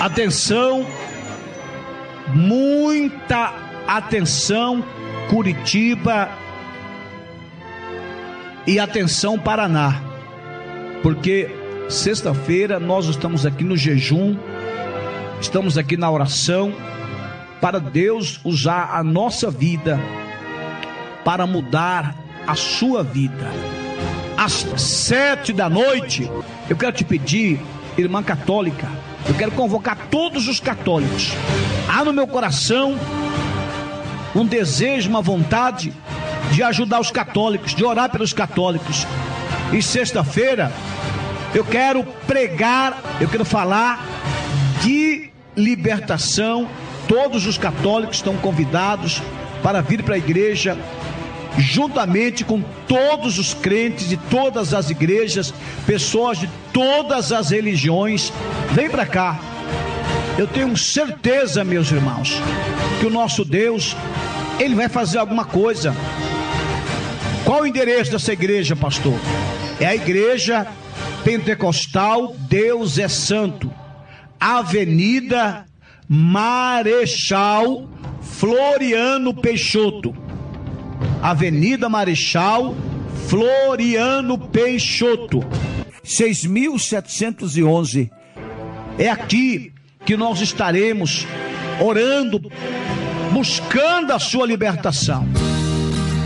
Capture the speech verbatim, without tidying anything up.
Atenção, muita atenção, Curitiba, e atenção, Paraná, porque sexta-feira nós estamos aqui no jejum, estamos aqui na oração, para Deus usar a nossa vida, para mudar a sua vida. Às sete da noite, eu quero te pedir, irmã católica, eu quero convocar todos os católicos. Há no meu coração um desejo, uma vontade de ajudar os católicos, de orar pelos católicos. E sexta-feira eu quero pregar, eu quero falar de libertação. Todos os católicos estão convidados para vir para a igreja, juntamente com todos os crentes de todas as igrejas, pessoas de todas as religiões. Vem para cá. Eu tenho certeza, meus irmãos, que o nosso Deus, Ele vai fazer alguma coisa. Qual o endereço dessa igreja, pastor? É a Igreja Pentecostal Deus é Santo, Avenida Marechal Floriano Peixoto, Avenida Marechal Floriano Peixoto, seis mil setecentos e onze. É aqui que nós estaremos orando, buscando a sua libertação.